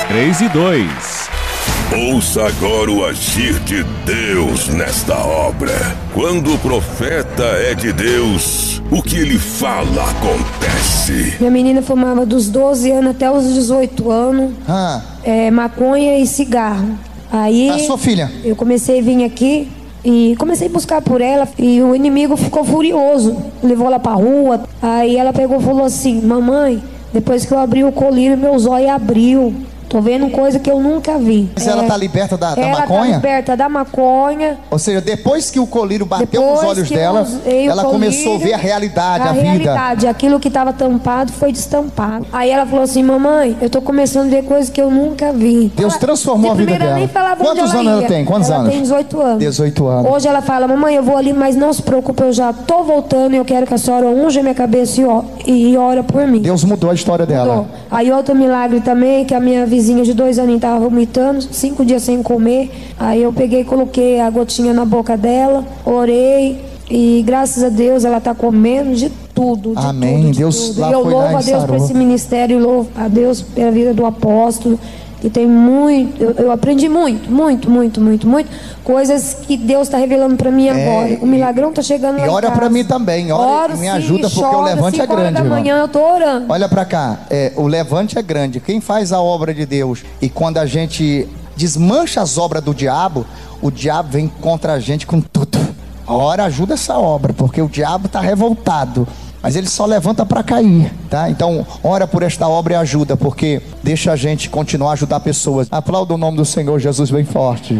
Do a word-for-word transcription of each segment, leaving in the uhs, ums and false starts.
três e dois. Ouça agora o agir de Deus nesta obra. Quando o profeta é de Deus, o que ele fala acontece. Minha menina fumava dos doze anos até os dezoito anos, Ah. é, maconha e cigarro. Aí A sua filha? eu comecei a vir aqui e comecei a buscar por ela, e o inimigo ficou furioso, levou ela pra rua. Aí ela pegou e falou assim: mamãe, depois que eu abri o colírio, meus olhos abriu. Tô vendo coisa que eu nunca vi. Mas é, ela tá liberta da, da ela maconha? Ela tá liberta da maconha. Ou seja, depois que o colírio bateu Depois nos olhos que dela, usei o ela começou a ver a realidade, a, a vida. realidade, aquilo que estava tampado foi destampado. Aí ela falou assim: mamãe, eu tô começando a ver coisas que eu nunca vi. Deus ela, transformou a vida primeira, dela. Nem falava Quantos onde ela anos ia. ela tem? Quantos ela anos? Ela tem dezoito anos. dezoito anos. Hoje ela fala: mamãe, eu vou ali, mas não se preocupe, eu já tô voltando e eu quero que a senhora unja minha cabeça e, ó, e ora por mim. Deus mudou a história dela. Mudou. Aí outro milagre também, que a minha vizinha de dois anos estava vomitando, cinco dias sem comer. Aí eu peguei e coloquei a gotinha na boca dela, orei, e graças a Deus ela está comendo de tudo. De Amém. Tudo, de Deus tudo. lá E eu foi louvo lá e a Deus sarou. por esse ministério, e louvo a Deus pela vida do apóstolo. E tem muito, eu, eu aprendi muito, muito, muito, muito, muito coisas que Deus está revelando para mim agora. O milagrão tá chegando lá E em ora casa. para mim também, ora Oro, e me sim, ajuda, porque choro, o levante é cinco horas grande, da irmão. manhã eu tô orando. Olha para cá, é, o levante é grande. Quem faz a obra de Deus, e quando a gente desmancha as obras do diabo, o diabo vem contra a gente com tudo. Ora, ajuda essa obra, porque o diabo está revoltado, mas ele só levanta para cair, tá? Então, ora por esta obra e ajuda, porque deixa a gente continuar a ajudar pessoas. Aplauda o nome do Senhor Jesus bem forte.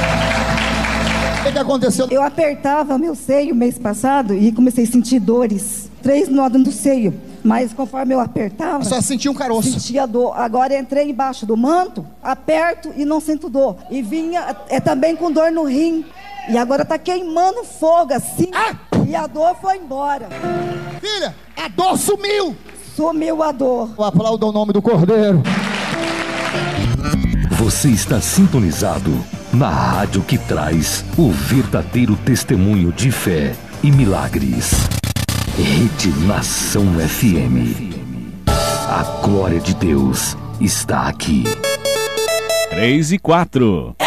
O que, que aconteceu? Eu apertava meu seio mês passado e comecei a sentir dores, três nódulos no seio. Mas conforme eu apertava, Só sentia um caroço. sentia dor. Agora entrei embaixo do manto, aperto e não sinto dor. E vinha é também com dor no rim. E agora tá queimando fogo assim. Ah! E a dor foi embora. Filha, a dor sumiu. Sumiu a dor. Aplauda o nome do Cordeiro. Você está sintonizado na rádio que traz o verdadeiro testemunho de fé e milagres. Rede Nação F M. A glória de Deus está aqui. três e quatro.